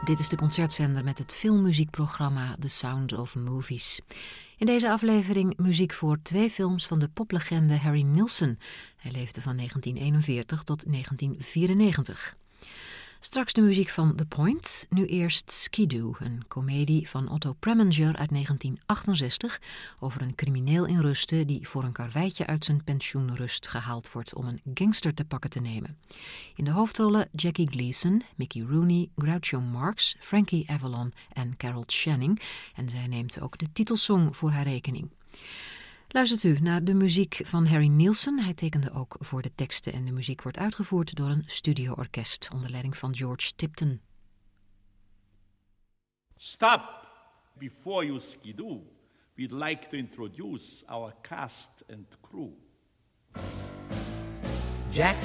Dit is de concertzender met het filmmuziekprogramma The Sound of Movies. In deze aflevering muziek voor 2 films van de poplegende Harry Nilsson. Hij leefde van 1941 tot 1994. Straks de muziek van The Point, nu eerst Skidoo, een komedie van Otto Preminger uit 1968... over een crimineel in rusten die voor een karweitje uit zijn pensioenrust gehaald wordt om een gangster te pakken te nemen. In de hoofdrollen Jackie Gleason, Mickey Rooney, Groucho Marx, Frankie Avalon en Carol Channing. En zij neemt ook de titelsong voor haar rekening. Luistert u naar de muziek van Harry Nilsson. Hij tekende ook voor de teksten en de muziek wordt uitgevoerd door een studioorkest onder leiding van George Tipton. Stop! Before you skidoo, we'd like to introduce our cast and crew. Jack